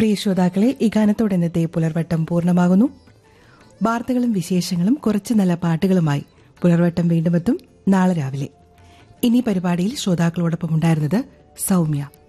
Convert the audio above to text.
പ്രിയ ശ്രോതാക്കളെ, ഈ ഗാനത്തോടെ ഇന്നത്തെ പുലർവട്ടം പൂർണ്ണമാകുന്നു. വാർത്തകളും വിശേഷങ്ങളും കുറച്ച് നല്ല പാട്ടുകളുമായി പുലർവട്ടം വീണ്ടും എത്തും നാളെ രാവിലെ. ഇനി പരിപാടിയിൽ ശ്രോതാക്കളോടൊപ്പം ഉണ്ടായിരുന്നത് സൗമ്യ.